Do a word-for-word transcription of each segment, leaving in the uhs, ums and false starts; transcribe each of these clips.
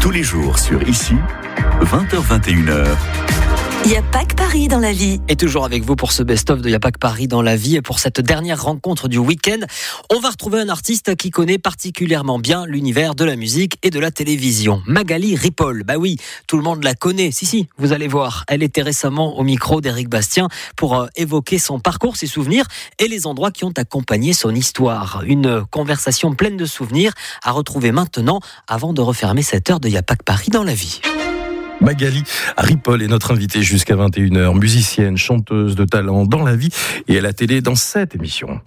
Tous les jours sur Ici, vingt heures vingt et une heures. Il n'y a pas que Paris dans la vie. Et toujours avec vous pour ce best-of de Il n'y a pas que Paris dans la vie. Et pour cette dernière rencontre du week-end, on va retrouver un artiste qui connaît particulièrement bien l'univers de la musique et de la télévision. Magali Ripoll. Bah oui, tout le monde la connaît. Si, si, vous allez voir. Elle était récemment au micro d'Éric Bastien pour euh, évoquer son parcours, ses souvenirs et les endroits qui ont accompagné son histoire. Une conversation pleine de souvenirs à retrouver maintenant avant de refermer cette heure de Il n'y a pas que Paris dans la vie. Magali Ripoll est notre invitée jusqu'à vingt et une heures, musicienne, chanteuse de talent dans la vie et à la télé dans cette émission.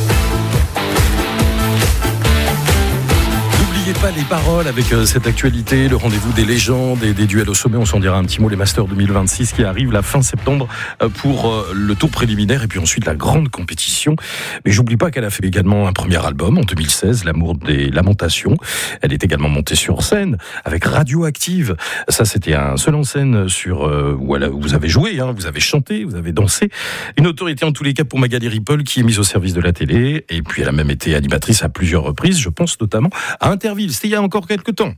N'oubliez pas les paroles avec cette actualité, le rendez-vous des légendes et des duels au sommet. On s'en dira un petit mot, les Masters deux mille vingt-six qui arrivent la fin septembre pour le tour préliminaire et puis ensuite la grande compétition. Mais j'oublie pas qu'elle a fait également un premier album en deux mille seize, L'amour des lamentations. Elle est également montée sur scène avec Radioactive. Ça, c'était un seul en scène sur euh, où elle a, vous avez joué, hein, vous avez chanté, vous avez dansé. Une autorité en tous les cas pour Magali Ripoll qui est mise au service de la télé. Et puis elle a même été animatrice à plusieurs reprises. Je pense notamment à Interville. C'était il y a encore quelques temps.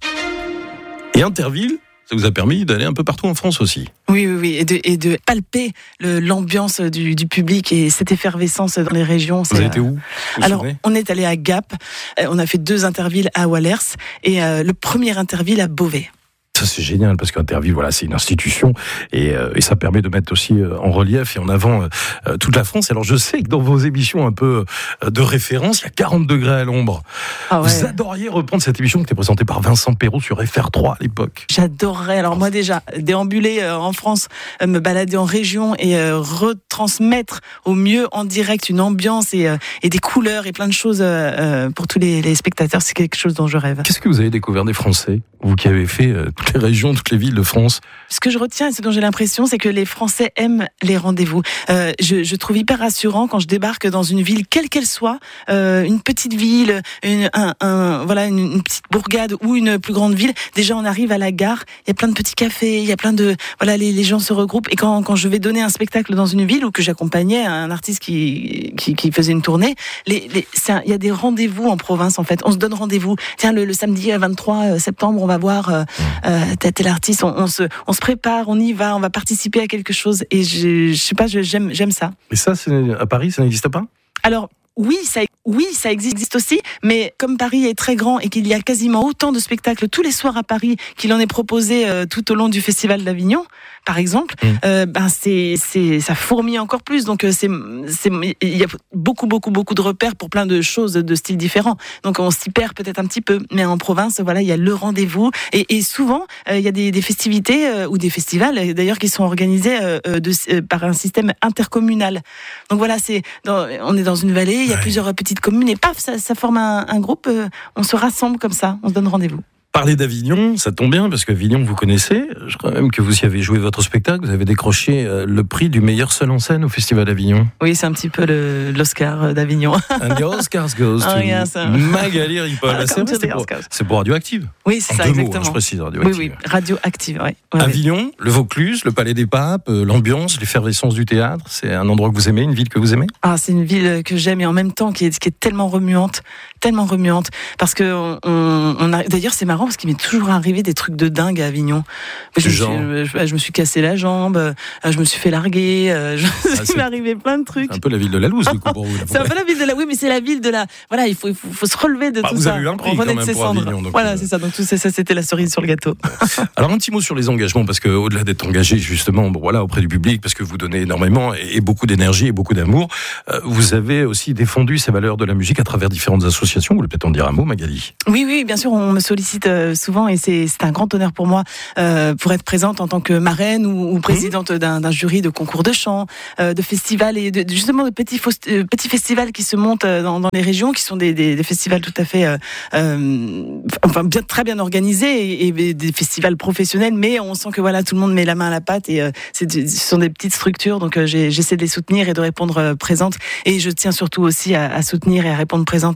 Et Interville, ça vous a permis d'aller un peu partout en France aussi. Oui, oui, oui, et de, et de palper le, l'ambiance du, du public et cette effervescence dans les régions. Vous avez été où? Vous Alors, souvenez on est allé à Gap, euh, on a fait deux Intervilles à Wallers et euh, le premier Interville à Beauvais. Ça, c'est génial parce qu'Interville, voilà, c'est une institution et, euh, et ça permet de mettre aussi euh, en relief et en avant euh, toute la France. Alors, je sais que dans vos émissions un peu euh, de référence, il y a quarante degrés à l'ombre. Ah ouais. Vous adoriez reprendre cette émission qui était présentée par Vincent Perrault sur F R trois à l'époque. J'adorerais. Alors, moi, déjà, déambuler euh, en France, euh, me balader en région et euh, retransmettre au mieux en direct une ambiance et, euh, et des couleurs et plein de choses euh, euh, pour tous les, les spectateurs, c'est quelque chose dont je rêve. Qu'est-ce que vous avez découvert des Français, vous qui avez fait euh, toutes les régions, toutes les villes de France? Ce que je retiens et ce dont j'ai l'impression, c'est que les Français aiment les rendez-vous. Euh, je, je trouve hyper rassurant quand je débarque dans une ville, quelle qu'elle soit, euh, une petite ville, une, un, un, voilà, une, une petite bourgade ou une plus grande ville. Déjà, on arrive à la gare, il y a plein de petits cafés, il y a plein de, voilà, les, les gens se regroupent. Et quand, quand je vais donner un spectacle dans une ville ou que j'accompagnais un artiste qui, qui, qui faisait une tournée, les, les, c'est un, il y a des rendez-vous en province en fait. On se donne rendez-vous. Tiens, le, le samedi vingt-trois septembre, on va voir euh, euh, tel artiste. On, on se, on se prépare, on y va, on va participer à quelque chose. Et je, je sais pas, je, j'aime, j'aime ça. Et ça, c'est, à Paris, ça n'existe pas? Alors, oui, ça, oui, ça existe aussi, mais comme Paris est très grand et qu'il y a quasiment autant de spectacles tous les soirs à Paris qu'il en est proposé euh, tout au long du Festival d'Avignon, par exemple, mmh. euh, ben c'est, c'est, ça fourmille encore plus. Donc c'est, c'est, il y a beaucoup, beaucoup, beaucoup de repères pour plein de choses de styles différents. Donc on s'y perd peut-être un petit peu, mais en province, voilà, il y a le rendez-vous et, et souvent euh, il y a des, des festivités euh, ou des festivals d'ailleurs qui sont organisés euh, de, euh, par un système intercommunal. Donc voilà, c'est, dans, on est dans une vallée. Il y a ouais. plusieurs petites communes et paf, ça, ça forme un, un groupe, euh, on se rassemble comme ça, on se donne rendez-vous. Parler d'Avignon, ça tombe bien parce qu'Avignon, vous connaissez. Je crois même que vous y avez joué votre spectacle. Vous avez décroché le prix du meilleur seul en scène au Festival d'Avignon. Oui, c'est un petit peu le, l'Oscar d'Avignon. And the Oscars goes to oh, yes. Magali Ripoll. Ah, c'est, c'est, pour, c'est pour Radioactive. Oui, c'est en ça, deux exactement. Mots, hein, je précise, Radioactive. Oui, oui, Radioactive, oui. Ouais, Avignon, ouais. le Vaucluse, le Palais des Papes, l'ambiance, l'effervescence du théâtre. C'est un endroit que vous aimez, une ville que vous aimez? Ah, c'est une ville que j'aime et en même temps qui est, qui est tellement remuante, tellement remuante. Parce que on, on a, d'ailleurs, c'est marrant parce qu'il m'est toujours arrivé des trucs de dingue à Avignon. Je, Genre. me suis, je, je me suis cassé la jambe, je me suis fait larguer, je, ah, il m'est arrivé plein de trucs. C'est un peu la ville de la loose, du coup, pour vous. C'est un peu la ville de la, oui, mais c'est la ville de la, voilà, il faut, il faut, faut se relever de bah, tout vous ça. Vous avez eu un prix quand même pour Avignon. Donc voilà, euh... c'est ça. Donc tout ça, ça, c'était la cerise sur le gâteau. Alors un petit mot sur les engagements, parce que au-delà d'être engagé justement, bon, voilà, auprès du public, parce que vous donnez énormément et, et beaucoup d'énergie et beaucoup d'amour, euh, vous avez aussi défendu ces valeurs de la musique à travers différentes associations. Vous voulez peut-être en dire un mot, Magali? Oui, oui, bien sûr, on me sollicite souvent et c'est, c'est un grand honneur pour moi euh, pour être présente en tant que marraine ou, ou présidente mmh. d'un, d'un jury de concours de chant, euh, de festivals et de, justement de petits, euh, petits festivals qui se montent dans, dans les régions, qui sont des, des, des festivals tout à fait, euh, euh, enfin bien, très bien organisés et, et des festivals professionnels, mais on sent que voilà, tout le monde met la main à la pâte et euh, c'est, ce sont des petites structures, donc euh, j'ai, j'essaie de les soutenir et de répondre euh, présente et je tiens surtout aussi à, à soutenir et à répondre présente et à être fidèle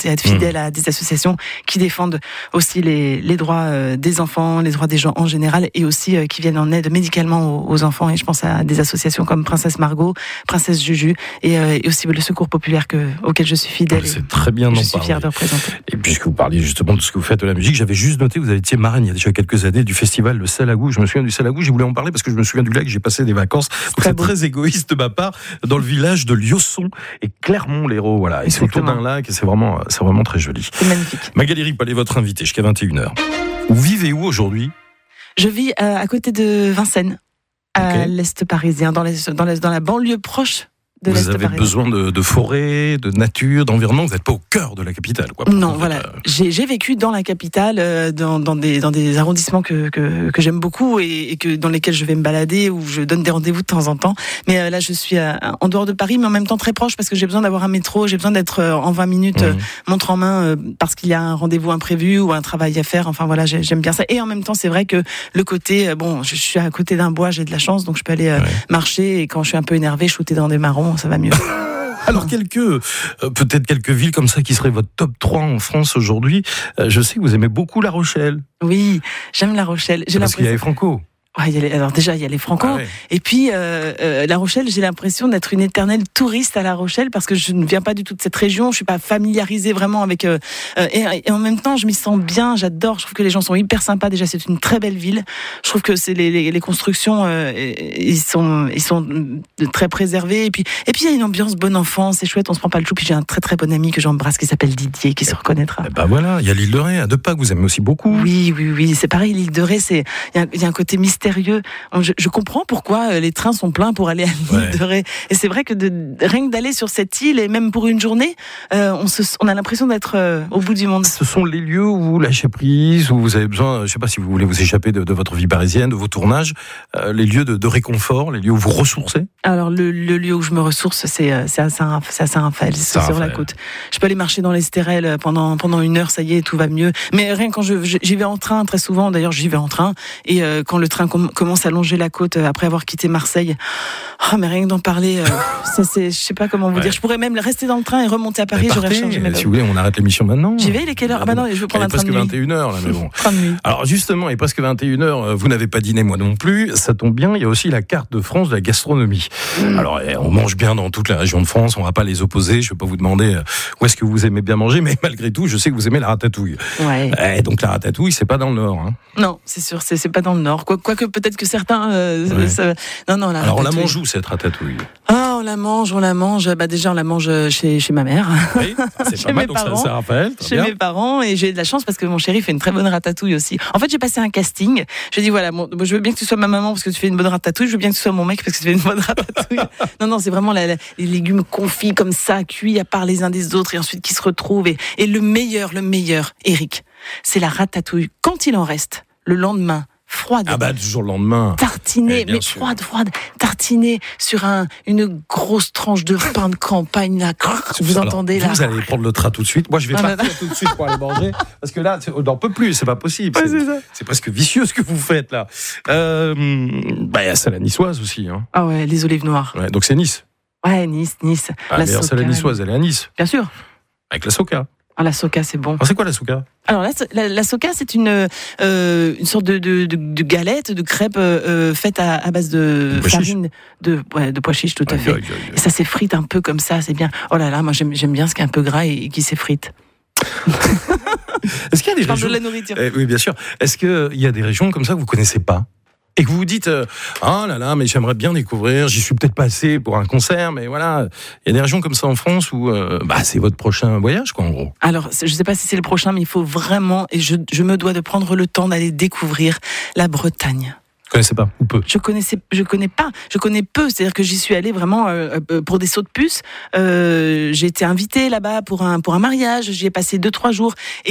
fidèle à des associations qui défendent aussi les, les droits euh, des enfants, les droits des gens en général, et aussi euh, qui viennent en aide médicalement aux, aux enfants. Et je pense à des associations comme Princesse Margot, Princesse Juju, et, euh, et aussi le Secours populaire que, auquel je suis fidèle. C'est très bien d'en parler. Je suis fière de représenter. Et puisque vous parliez justement de ce que vous faites de la musique, j'avais juste noté que vous avez été marraine il y a déjà quelques années du festival Le Salagou. Je me souviens du Salagou, j'ai voulu en parler parce que je me souviens du lac, j'ai passé des vacances. Donc très c'est beau. Très égoïste de ma part, dans le village de Liosson et Clermont-Lérault. Voilà. Et c'est autour d'un lac et c'est vraiment, c'est vraiment très joli. C'est magnifique. Magali Ripoll est votre invitée jusqu'à vingt et une heures. Vous vivez où aujourd'hui ? Je vis euh, à côté de Vincennes, à okay. l'est parisien, dans, les, dans, les, dans la banlieue proche de l'est parisien. Vous avez besoin de, de forêt, de nature, d'environnement. Vous n'êtes pas au cœur de la capitale, quoi. Non, voilà. Euh... J'ai, j'ai vécu dans la capitale, euh, dans, dans, des, dans des arrondissements que, que, que j'aime beaucoup et, et que, dans lesquels je vais me balader, où je donne des rendez-vous de temps en temps. Mais euh, là, je suis euh, en dehors de Paris, mais en même temps très proche parce que j'ai besoin d'avoir un métro, j'ai besoin d'être euh, en vingt minutes, mmh. euh, montre en main, euh, parce qu'il y a un rendez-vous imprévu ou un travail à faire. Enfin voilà, j'ai, j'aime bien ça. Et en même temps, c'est vrai que le côté, euh, bon, je, je suis à côté d'un bois, j'ai de la chance, donc je peux aller euh, ouais. marcher. Et quand je suis un peu énervé, shooter dans des marrons, ça va mieux. Alors quelques, euh, peut-être quelques villes comme ça qui seraient votre top trois en France aujourd'hui. Euh, je sais que vous aimez beaucoup La Rochelle. Oui, j'aime La Rochelle. J'ai Parce qu'il y a les Franco. Ouais, il y a les, alors déjà il y a les Franco, ah ouais. et puis euh, euh, La Rochelle, j'ai l'impression d'être une éternelle touriste à La Rochelle parce que je ne viens pas du tout de cette région, je suis pas familiarisée vraiment avec euh, euh, et, et en même temps je m'y sens bien, j'adore, je trouve que les gens sont hyper sympas. Déjà c'est une très belle ville, je trouve que c'est les, les, les constructions euh, ils sont ils sont très préservés et puis et puis il y a une ambiance bonne enfant, c'est chouette, on se prend pas le chou. Puis j'ai un très très bon ami que j'embrasse qui s'appelle Didier qui se reconnaîtra. Et bah voilà, il y a l'île de Ré à deux pas que vous aimez aussi beaucoup. Oui oui oui, c'est pareil, l'île de Ré, c'est il y, y a un côté mystérieux. Je, je comprends pourquoi les trains sont pleins pour aller à l'île ouais. de Ré. Et c'est vrai que de, rien que d'aller sur cette île, et même pour une journée, euh, on, se, on a l'impression d'être euh, au bout du monde. Ce sont les lieux où vous lâchez prise, où vous avez besoin, je ne sais pas si vous voulez vous échapper de, de votre vie parisienne, de vos tournages, euh, les lieux de, de réconfort, les lieux où vous ressourcez. Alors le, le lieu où je me ressource, c'est, c'est à Saint-Raphaël, c'est sur la côte. Je peux aller marcher dans l'Estérel pendant, pendant une heure, ça y est, tout va mieux. Mais rien quand je, j'y vais en train, très souvent, d'ailleurs j'y vais en train, et euh, quand le train com- commence à longer la côte après avoir quitté Marseille, oh, mais rien que d'en parler, euh, ça c'est, je sais pas comment vous ouais. dire. Je pourrais même rester dans le train et remonter à Paris. Partez, j'aurais changé ma vie. Si vous voulez, on arrête l'émission maintenant. J'y vais. Il est quelle heure ? Ah bah non, je veux prendre un train de nuit. Presque vingt et une heures là, mais bon. Train de nuit. Alors justement, il est presque vingt et une heures. Vous n'avez pas dîné, moi non plus. Ça tombe bien. Il y a aussi la carte de France de la gastronomie. Mmh. Alors, on mange bien dans toute la région de France. On va pas les opposer. Je vais pas vous demander où est-ce que vous aimez bien manger, mais malgré tout, je sais que vous aimez la ratatouille. Ouais. Et donc la ratatouille, c'est pas dans le Nord. Hein. Non, c'est sûr, c'est, c'est pas dans le Nord. Quoique, quoi peut-être que certains. Euh, ouais. ça... Non, non. La Alors ratatouille. on la mange où cette ratatouille ? Ah, on la mange, on la mange. Bah déjà, on la mange chez chez ma mère. Oui, c'est pas mal. Donc parents, ça, ça rappelle. Chez bien. mes parents, et j'ai de la chance parce que mon chéri fait une très bonne ratatouille aussi. En fait, j'ai passé un casting. Je dis voilà, bon, je veux bien que tu sois ma maman parce que tu fais une bonne ratatouille. Je veux bien que tu sois mon mec parce que tu fais une bonne ratatouille. non, non, c'est vraiment la, la, les légumes confits comme ça, cuits à part les uns des autres et ensuite qui se retrouvent. Et, et le meilleur, le meilleur, Eric, c'est la ratatouille quand il en reste le lendemain. Froide. Ah bah toujours le lendemain. Tartinée, mais sûr. froide, froide. Tartinée sur un, une grosse tranche de pain de campagne là. Vous Alors, entendez là. Vous allez prendre le train tout de suite. Moi, je vais ah partir bah tout de suite pour aller manger parce que là, on n'en peut plus. C'est pas possible. Ouais, c'est, c'est, ça. c'est presque vicieux ce que vous faites là. Euh, bah il y a ça la niçoise aussi. Hein. Ah ouais, les olives noires. Ouais, donc c'est Nice. Ouais, Nice, Nice. Ah, la mais c'est la niçoise, elle est à Nice. Bien sûr. Avec la soca. Ah, la soca, c'est bon. Alors, c'est quoi la soca ? Alors la, la, la soca, c'est une euh, une sorte de, de, de, de galette, de crêpe euh, faite à, à base de, de farine de ouais, de pois chiches, tout à aïe, fait. Aïe, aïe, aïe. Et ça s'effrite un peu comme ça, c'est bien. Oh là là, moi j'aime j'aime bien ce qui est un peu gras et, et qui s'effrite. Est-ce qu'il y a des Je parle régions... de la nourriture. Eh, oui, bien sûr. Est-ce qu'il y a des régions comme ça que vous connaissez pas ? Et que vous vous dites, euh, ah là là, mais j'aimerais bien découvrir, j'y suis peut-être pas assez pour un concert, mais voilà, il y a des régions comme ça en France où euh, bah, c'est votre prochain voyage, quoi, en gros. Alors, je sais pas si c'est le prochain, mais il faut vraiment, et je, je me dois de prendre le temps d'aller découvrir la Bretagne. Vous connaissez pas, ou peu ? Je connaissais, je connais pas, je connais peu, c'est-à-dire que j'y suis allée vraiment euh, pour des sauts de puce. Euh, j'ai été invitée là-bas pour un, pour un mariage, j'y ai passé deux, trois jours, et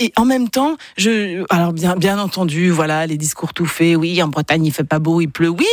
et en même temps, je, alors bien, bien entendu, voilà, les discours tout faits. Oui, en Bretagne, il fait pas beau, il pleut. Oui,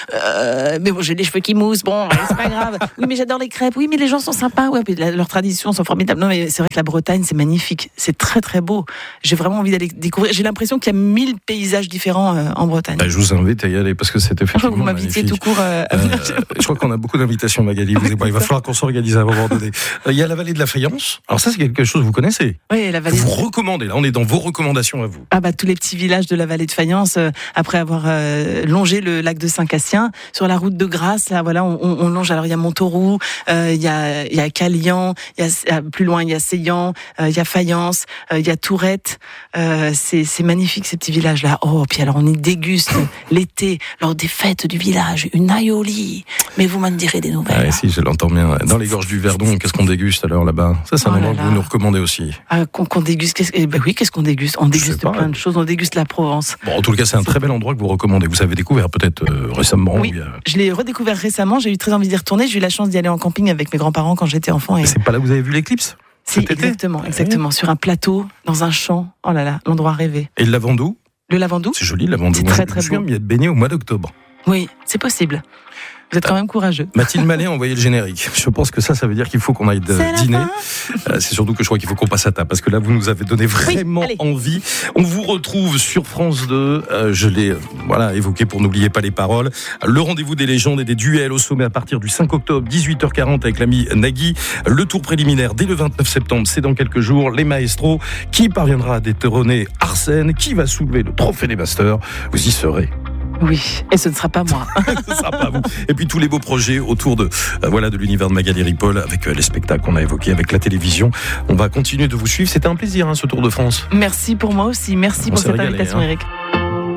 euh, mais bon, j'ai les cheveux qui moussent. Bon, c'est pas grave. Oui, mais j'adore les crêpes. Oui, mais les gens sont sympas. Ouais, puis leurs traditions sont formidables. Non, mais c'est vrai que la Bretagne, c'est magnifique. C'est très, très beau. J'ai vraiment envie d'aller découvrir. J'ai l'impression qu'il y a mille paysages différents euh, en Bretagne. Bah, je vous invite à y aller parce que c'est effectivement. Je crois que vous m'invitiez magnifique. tout court. Euh, euh, je crois qu'on a beaucoup d'invitations, Magali. Vous et moi. Il va falloir qu'on s'organise à un moment donné. Il y a la vallée de la Fayence. Alors ça, c'est quelque chose que vous connaissez. Oui, la vallée. Vous recommandez. Là, on est dans vos recommandations à vous. Ah bah tous les petits villages de la vallée de Fayence, euh, après avoir euh, longé le lac de Saint-Cassien, sur la route de Grasse, là, voilà, on, on longe. Alors il y a Montauroux, euh, il y a il y a Calian, il y a plus loin il y a Seillan, euh, il y a Fayence, euh, il y a Tourette. Euh, c'est c'est magnifique ces petits villages là. Oh, puis alors on y déguste l'été lors des fêtes du village une aioli. Mais vous m'en direz des nouvelles. Ah, si, je l'entends bien. Dans les gorges du Verdon, qu'est-ce qu'on déguste alors là-bas? Ça, c'est un oh endroit là que vous nous recommandez aussi. Ah, qu'on, qu'on déguste. Qu'est-ce, eh ben oui, qu'est-ce qu'on déguste? On déguste pas, plein ouais. de choses. On déguste la Provence. Bon, en tout cas, c'est un très bel endroit que vous recommandez. Vous avez découvert peut-être euh, récemment. Oui, a... je l'ai redécouvert récemment. J'ai eu très envie d'y retourner. J'ai eu la chance d'y aller en camping avec mes grands-parents quand j'étais enfant. Et... Mais c'est pas là que vous avez vu l'éclipse? Si, exactement, exactement. Sur un plateau, dans un champ. Oh là là, l'endroit rêvé. Et le Lavandou? Le Lavandou? C'est joli, le Lavandou. C'est Moi, très, je très me souviens beau. m'y être baigné au mois d'octobre. Oui, c'est possible. Vous êtes quand même courageux. Mathilde Mallet a envoyé le générique. Je pense que ça, ça veut dire qu'il faut qu'on aille de C'est dîner. Euh, c'est surtout que je crois qu'il faut qu'on passe à table parce que là, vous nous avez donné vraiment oui, envie. On vous retrouve sur France deux. Euh, je l'ai euh, voilà évoqué pour n'oubliez pas les paroles. Le rendez-vous des légendes et des duels au sommet à partir du cinq octobre, dix-huit heures quarante avec l'ami Nagui. Le tour préliminaire dès le vingt-neuf septembre, c'est dans quelques jours. Les maestros, qui parviendra à détrôner Arsène, qui va soulever le trophée des masters. Vous y serez. Oui, et ce ne sera pas moi. Ce sera pas vous. Et puis tous les beaux projets autour de euh, voilà de l'univers de Magali Ripoll avec euh, les spectacles qu'on a évoqués, avec la télévision. On va continuer de vous suivre. C'était un plaisir hein, ce Tour de France. Merci pour moi aussi. Merci On pour s'est cette régalé, invitation, hein. Eric.